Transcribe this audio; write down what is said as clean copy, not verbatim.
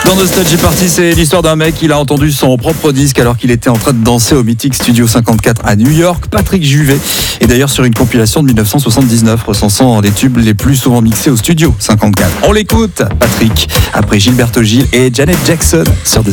Dans Nostalgie Party, c'est l'histoire d'un mec. Il a entendu son propre disque alors qu'il était en train de danser au mythique Studio 54 à New York. Patrick Juvet est d'ailleurs sur une compilation de 1979 recensant les tubes les plus souvent mixés au Studio 54. On l'écoute, Patrick, après Gilberto Gil et Janet Jackson sur The